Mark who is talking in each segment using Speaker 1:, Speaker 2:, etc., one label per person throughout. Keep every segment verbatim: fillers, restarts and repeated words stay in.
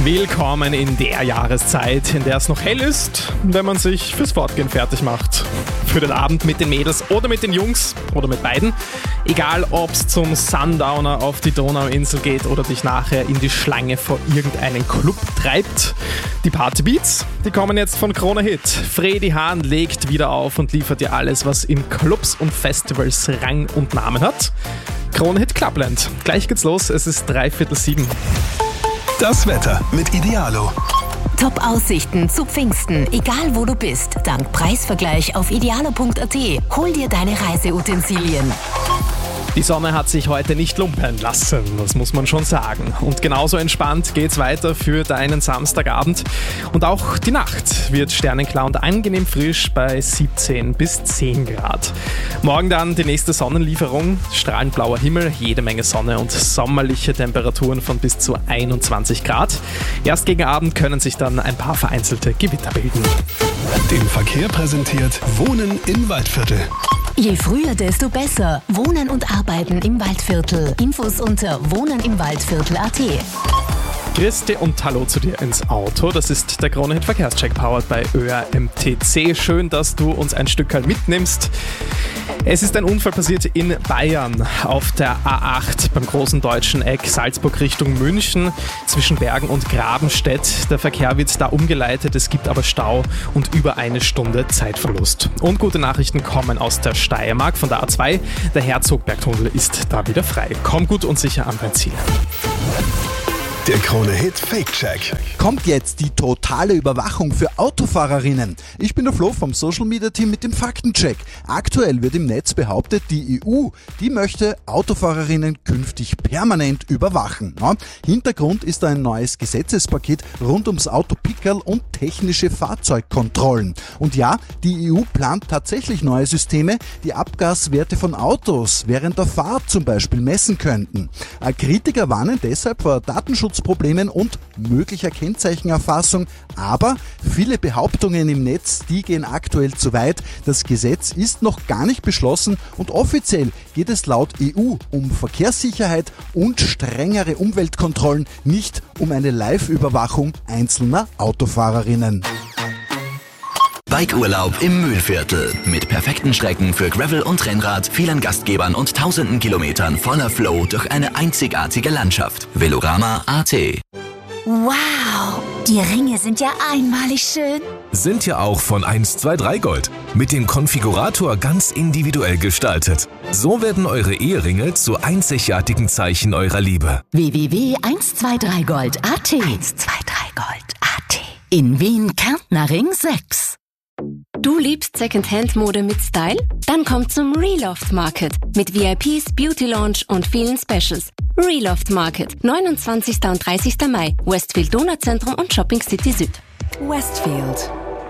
Speaker 1: Willkommen in der Jahreszeit, in der es noch hell ist, wenn man sich fürs Fortgehen fertig macht. Für den Abend mit den Mädels oder mit den Jungs oder mit beiden. Egal, ob es zum Sundowner auf die Donauinsel geht oder dich nachher in die Schlange vor irgendeinen Club treibt. Die Partybeats, die kommen jetzt von Krone Hit. Fredi Hahn legt wieder auf und liefert dir alles, was in Clubs und Festivals Rang und Namen hat. Krone Hit Clubland. Gleich geht's los, es ist dreiviertel sieben.
Speaker 2: Das Wetter mit Idealo.
Speaker 3: Top-Aussichten zu Pfingsten, egal wo du bist. Dank Preisvergleich auf idealo punkt a t. Hol dir deine Reiseutensilien.
Speaker 1: Die Sonne hat sich heute nicht lumpen lassen, das muss man schon sagen. Und genauso entspannt geht's weiter für deinen Samstagabend. Und auch die Nacht wird sternenklar und angenehm frisch bei siebzehn bis zehn Grad. Morgen dann die nächste Sonnenlieferung, strahlend blauer Himmel, jede Menge Sonne und sommerliche Temperaturen von bis zu einundzwanzig Grad. Erst gegen Abend können sich dann ein paar vereinzelte Gewitter bilden.
Speaker 2: Den Verkehr präsentiert Wohnen im Waldviertel.
Speaker 3: Je früher, desto besser. Wohnen und arbeiten im Waldviertel. Infos unter wohnen im waldviertel punkt a t.
Speaker 1: Christi und hallo zu dir ins Auto. Das ist der Krone Hit Verkehrscheck powered bei Ö R M T C. Schön, dass du uns ein Stück halt mitnimmst. Es ist ein Unfall passiert in Bayern auf der A acht beim großen deutschen Eck Salzburg Richtung München zwischen Bergen und Grabenstedt. Der Verkehr wird da umgeleitet, es gibt aber Stau und über eine Stunde Zeitverlust. Und gute Nachrichten kommen aus der Steiermark von der A zwei. Der Herzogbergtunnel ist da wieder frei. Komm gut und sicher an dein Ziel.
Speaker 2: Der Krone Hit Fake Check.
Speaker 4: Kommt jetzt die totale Überwachung für Autofahrerinnen. Ich bin der Flo vom Social Media Team mit dem Faktencheck. Aktuell wird im Netz behauptet, die E U, die möchte Autofahrerinnen künftig permanent überwachen. Ja, Hintergrund ist ein neues Gesetzespaket rund ums Autopickerl und technische Fahrzeugkontrollen. Und ja, die E U plant tatsächlich neue Systeme, die Abgaswerte von Autos während der Fahrt zum Beispiel messen könnten. Kritiker warnen deshalb vor Datenschutz Problemen und möglicher Kennzeichenerfassung, aber viele Behauptungen im Netz, die gehen aktuell zu weit. Das Gesetz ist noch gar nicht beschlossen und offiziell geht es laut E U um Verkehrssicherheit und strengere Umweltkontrollen, nicht um eine Live-Überwachung einzelner Autofahrerinnen.
Speaker 5: Bikeurlaub im Mühlviertel mit perfekten Strecken für Gravel und Rennrad, vielen Gastgebern und tausenden Kilometern voller Flow durch eine einzigartige Landschaft. Velorama Punkt a t.
Speaker 6: Wow, die Ringe sind ja einmalig schön.
Speaker 7: Sind ja auch von eins zwei drei Gold. Mit dem Konfigurator ganz individuell gestaltet. So werden eure Eheringe zu einzigartigen Zeichen eurer Liebe.
Speaker 6: w w w punkt eins zwei drei gold punkt a t. eins zwei drei gold punkt a t. In Wien Kärntner Ring sechs.
Speaker 8: Du liebst Secondhand-Mode mit Style? Dann komm zum Reloft Market mit V I Ps, Beauty Lounge und vielen Specials. Reloft Market, neunundzwanzigsten und dreißigsten Mai, Westfield Donauzentrum und Shopping City Süd. Westfield.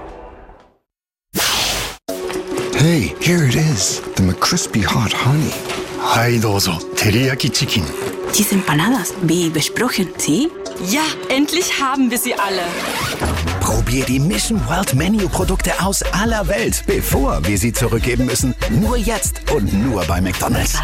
Speaker 9: Hey, here it is, the McCrispy Hot Honey. Hai, dozo, Teriyaki Chicken.
Speaker 10: Diese Empanadas, wie besprochen, ¿sí?
Speaker 11: Ja, endlich haben wir sie alle.
Speaker 12: Probier die Mission World Menu Produkte aus aller Welt, bevor wir sie zurückgeben müssen. Nur jetzt und nur bei McDonald's.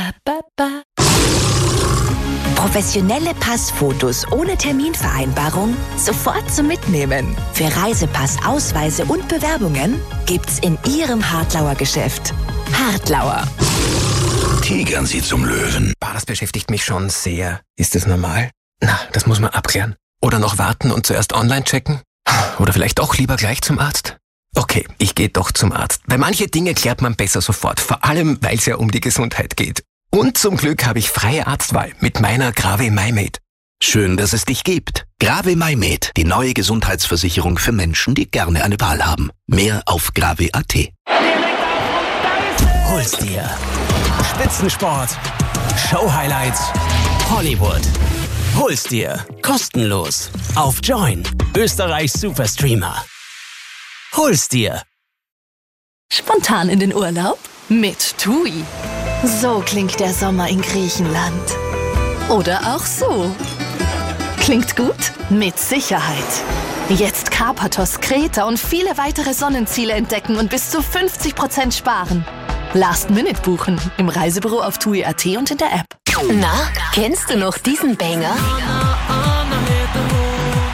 Speaker 3: Professionelle Passfotos ohne Terminvereinbarung sofort zum Mitnehmen. Für Reisepass, Ausweise und Bewerbungen gibt's in Ihrem Hartlauer Geschäft. Hartlauer.
Speaker 5: Tigern Sie zum Löwen.
Speaker 13: Boah, das beschäftigt mich schon sehr. Ist das normal? Na, das muss man abklären. Oder noch warten und zuerst online checken? Oder vielleicht doch lieber gleich zum Arzt? Okay, ich gehe doch zum Arzt. Weil manche Dinge klärt man besser sofort. Vor allem, weil es ja um die Gesundheit geht. Und zum Glück habe ich freie Arztwahl mit meiner Grave MyMed.
Speaker 5: Schön, dass es dich gibt. Grave MyMed, die neue Gesundheitsversicherung für Menschen, die gerne eine Wahl haben. Mehr auf grave punkt a t.
Speaker 14: Hol's dir. Spitzensport, Show-Highlights, Hollywood. Hol's dir. Kostenlos. Auf Join. Österreichs Superstreamer. Hol's dir.
Speaker 15: Spontan in den Urlaub? Mit TUI. So klingt der Sommer in Griechenland. Oder auch so. Klingt gut? Mit Sicherheit. Jetzt Karpathos, Kreta und viele weitere Sonnenziele entdecken und bis zu fünfzig Prozent sparen. Last Minute buchen im Reisebüro auf tui punkt a t und in der App.
Speaker 3: Na, kennst du noch diesen Banger?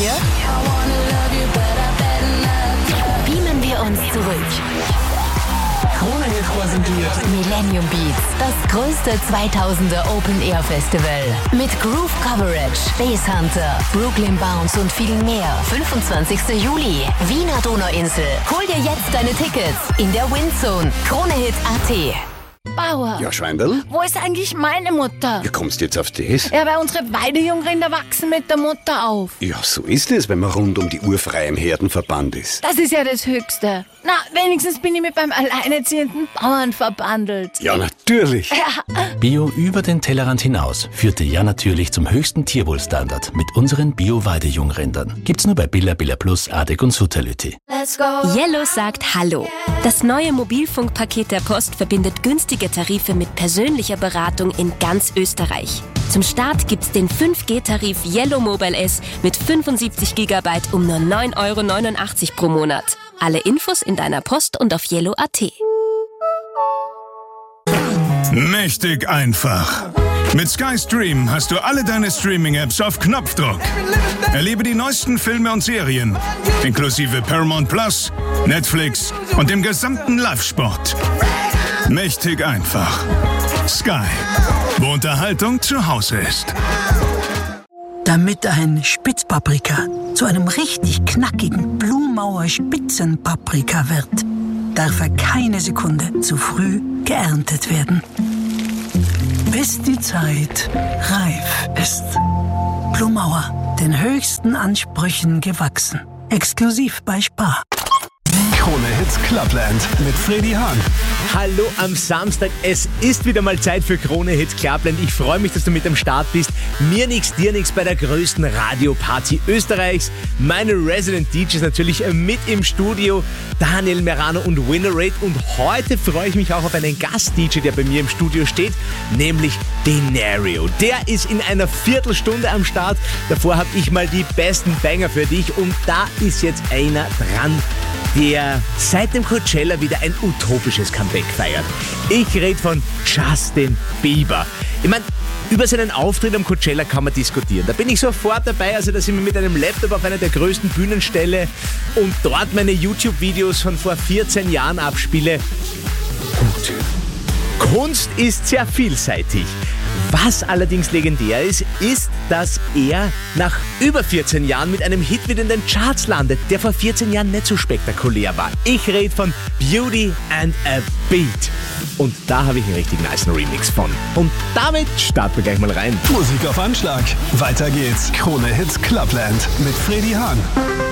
Speaker 6: mir? Beamen wir uns zurück. Krone-Hit präsentiert Millennium Beats, das größte zweitausender Open-Air-Festival. Mit Groove Coverage, Bass Hunter, Brooklyn Bounce und viel mehr. fünfundzwanzigster Juli, Wiener Donauinsel. Hol dir jetzt deine Tickets in der Windzone. Krone-Hit Punkt at.
Speaker 16: Bauer.
Speaker 9: Ja, Schweindl?
Speaker 16: Wo ist eigentlich meine Mutter?
Speaker 9: Wie kommst du jetzt auf das?
Speaker 16: Ja, weil unsere Weidejungrinder wachsen mit der Mutter auf.
Speaker 9: Ja, so ist es, wenn man rund um die Uhr frei im Herdenverband ist.
Speaker 16: Das ist ja das Höchste. Na, wenigstens bin ich mit beim alleinerziehenden Bauern verbandelt.
Speaker 9: Ja, natürlich.
Speaker 16: Ja.
Speaker 17: Bio über den Tellerrand hinaus führte ja natürlich zum höchsten Tierwohlstandard mit unseren Bio-Weidejungrindern. Gibt's nur bei Billa Billa Plus, Adek und Sutality.
Speaker 8: Let's go. Yellow sagt Hallo. Das neue Mobilfunkpaket der Post verbindet günstige Tarife mit persönlicher Beratung in ganz Österreich. Zum Start gibt's den fünf G-Tarif Yellow Mobile S mit fünfundsiebzig Gigabyte um nur neun Euro neunundachtzig pro Monat. Alle Infos in deiner Post und auf yellow Punkt at.
Speaker 18: Mächtig einfach. Mit Sky Stream hast du alle deine Streaming-Apps auf Knopfdruck. Erlebe die neuesten Filme und Serien, inklusive Paramount Plus, Netflix und dem gesamten Live-Sport. Mächtig einfach. Sky, wo Unterhaltung zu Hause ist.
Speaker 19: Damit ein Spitzpaprika zu einem richtig knackigen Blumauer Spitzenpaprika wird, darf er keine Sekunde zu früh geerntet werden. Bis die Zeit reif ist. Blumauer, den höchsten Ansprüchen gewachsen. Exklusiv bei Spar.
Speaker 2: Krone Hits Clubland mit Freddy Hahn.
Speaker 20: Hallo am Samstag, es ist wieder mal Zeit für Krone Hits Clubland. Ich freue mich, dass du mit am Start bist. Mir nix, dir nix bei der größten Radioparty Österreichs. Meine Resident D Js natürlich mit im Studio, Daniel Merano und Winnerate. Und heute freue ich mich auch auf einen Gast-D J, der bei mir im Studio steht, nämlich Denario. Der ist in einer Viertelstunde am Start. Davor habe ich mal die besten Banger für dich und da ist jetzt einer dran, der seit dem Coachella wieder ein utopisches Comeback feiert. Ich rede von Justin Bieber. Ich meine, über seinen Auftritt am Coachella kann man diskutieren. Da bin ich sofort dabei, also da sind wir mit einem Laptop auf einer der größten Bühnen stelle und dort meine YouTube-Videos von vor vierzehn Jahren abspiele. Gut. Kunst ist sehr vielseitig. Was allerdings legendär ist, ist, dass er nach über vierzehn Jahren mit einem Hit wieder in den Charts landet, der vor vierzehn Jahren nicht so spektakulär war. Ich rede von Beauty and a Beat. Und da habe ich einen richtig nice Remix von. Und damit starten wir gleich mal rein.
Speaker 2: Musik auf Anschlag. Weiter geht's. Krone Hits Clubland mit Freddy Hahn.